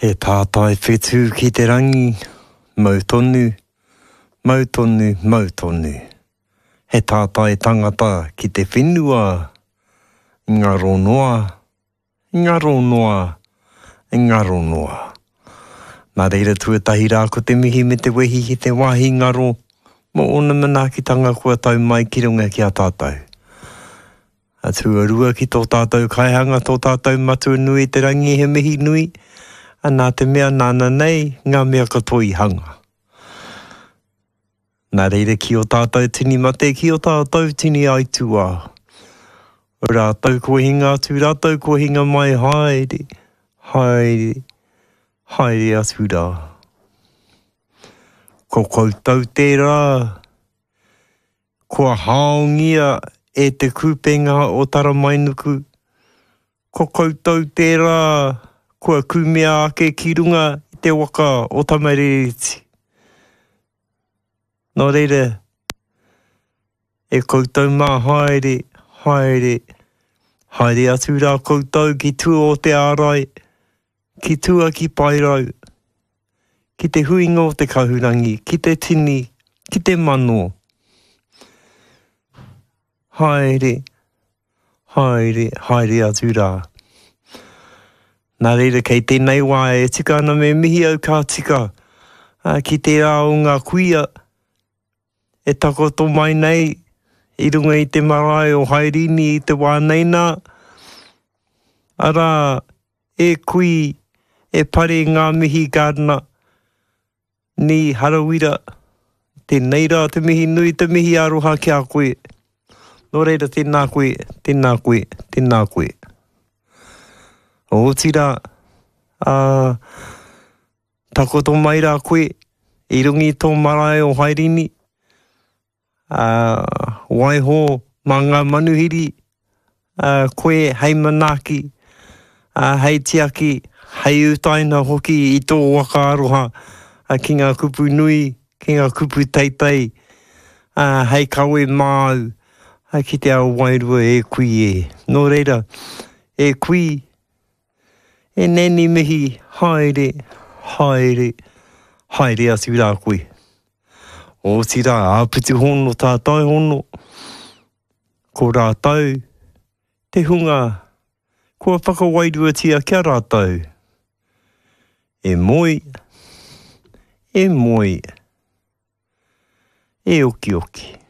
He tātai whetū ki te rangi, mautonu, mautonu, mautonu. He tātai tangata ki te whenua, ngaro noa, ngaro noa, ngaro noa. Nā reira tuatahi rā ko te mihi me te wehi ki te wāhi ngaro, mo ona manaakitanga kua tau mai ki runga ki a tātou. A tuarua ki tō tātou kaihanga, tō tātou matua nui te rangi he mihi nui, a nā te mea nāna nei, ngā mea katoa i hanga. Nā reira ki o tātou tini mate, ki o tātou tini aitua. O rātou kua hinga atu, rātou kua hinga mai haere, haere, haere atu rā. Ko koutou tērā, kua haongia e te kupenga o Taramainuku. Ko koutou tērā, kua kumea ake ki runga i te waka o Tamariki. Nō reira, e koutou mā haere, haere, haere atu rā koutou ki tua o te ārai, ki tua ki pairau, ki te huinga o te kahurangi, ki te tini, ki te mano. Haere, haere, haere atu rā. Nā reira kei tēnei wā e tika ana me mihi au kā tika, ki te rā o ngā kuia, e takoto mai nei, i runga i te marae o Hairini i te wāneina. Arā, e kui, e pare ngā mihi gardener, ni harawira, tēnei rā te mihi nui, te mihi aroha ki a koe. Nō reira, tēnā koe, tēnā koe, tēnā koe. O tira, takoto mai rā koe, i rungi tō marae o Hairini, waiho, mā ngā manuhiri, koe hei manaki, hei tiaki, hei utaina hoki i tō waka aroha, ki ngā kupu nui, ki ngā kupu teitei, hei kawe māu, ki te ao wairua e kui e. Nō reira, e kui, e neni mihi, haere, haere, haere atu rā koe. O tira, āputu hono, tātai hono, ko rātau, te hunga, kua whakawairua tia kia rātau. E moi, e moi, e oki oki.